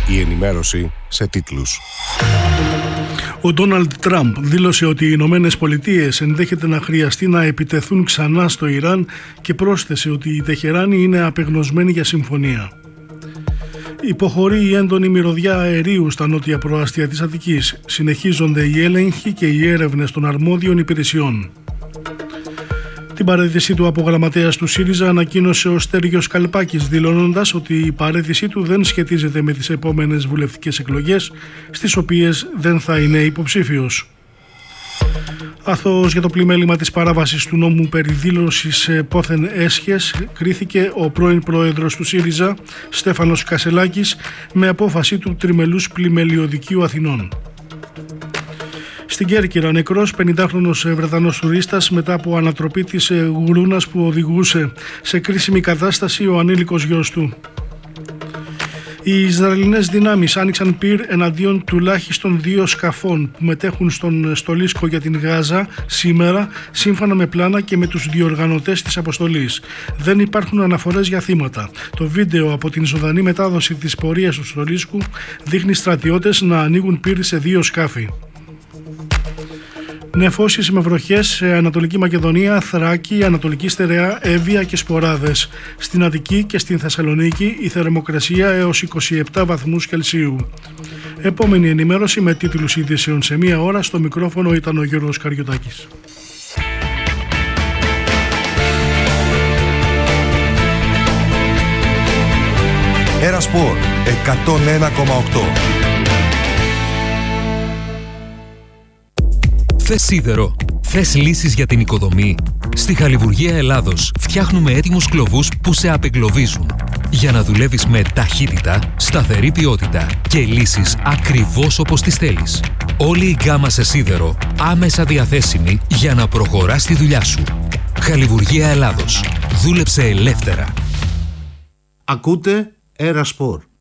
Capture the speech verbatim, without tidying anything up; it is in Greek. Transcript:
Η ενημέρωση σε τίτλους. Ο Ντόναλντ Τραμπ δήλωσε ότι οι Ηνωμένες Πολιτείες ενδέχεται να χρειαστεί να επιτεθούν ξανά στο Ιράν και πρόσθεσε ότι η Τεχεράνη είναι απεγνωσμένη για συμφωνία. Υποχωρεί η έντονη μυρωδιά αερίου στα νότια προάστια της Αττικής. Συνεχίζονται οι έλεγχοι και οι έρευνες των αρμόδιων υπηρεσιών. Την παραίτησή του από γραμματέας του ΣΥΡΙΖΑ ανακοίνωσε ο Στέργιος Καλπάκης, δηλώνοντας ότι η παραίτησή του δεν σχετίζεται με τις επόμενες βουλευτικές εκλογές, στις οποίες δεν θα είναι υποψήφιος. Αθώος για το πλημέλημα της παράβασης του νόμου περί δήλωσης πόθεν έσχες κρίθηκε ο πρώην πρόεδρος του ΣΥΡΙΖΑ, Στέφανος Κασελάκης, με απόφαση του Τριμελούς Πλημελιωδικείου Αθηνών. Στην Κέρκυρα, νεκρός πενηντάχρονος Βρετανός τουρίστας μετά από ανατροπή της γουρούνας που οδηγούσε σε κρίσιμη κατάσταση ο ανήλικος γιος του. Οι Ισραηλινές δυνάμεις άνοιξαν πυρ εναντίον τουλάχιστον δύο σκαφών που μετέχουν στον στολίσκο για την Γάζα σήμερα, σύμφωνα με πλάνα και με τους διοργανωτές της αποστολής. Δεν υπάρχουν αναφορές για θύματα. Το βίντεο από την ζωντανή μετάδοση της πορείας του στολίσκου δείχνει στρατιώτες να ανοίγουν πυρ σε δύο σκάφη. Νεφώσεις με βροχές σε Ανατολική Μακεδονία, Θράκη, Ανατολική Στερεά, Εύβοια και Σποράδες. Στην Αττική και στην Θεσσαλονίκη η θερμοκρασία έως είκοσι επτά βαθμούς Κελσίου. Επόμενη ενημέρωση με τίτλους ειδήσεων σε μία ώρα. Στο μικρόφωνο ήταν ο Γιώργος Καριωτάκης. Έρα Σπορ εκατόν ένα κόμμα οκτώ. Θες σίδερο? Θες λύσεις για την οικοδομή? Στη Χαλιβουργία Ελλάδος φτιάχνουμε έτοιμους κλωβούς που σε απεγκλωβίζουν για να δουλεύεις με ταχύτητα, σταθερή ποιότητα και λύσεις ακριβώς όπως τις θέλεις. Όλη η γκάμα σε σίδερο άμεσα διαθέσιμη για να προχωράς τη δουλειά σου. Χαλιβουργία Ελλάδος. Δούλεψε ελεύθερα. Ακούτε Έρα Σπορ.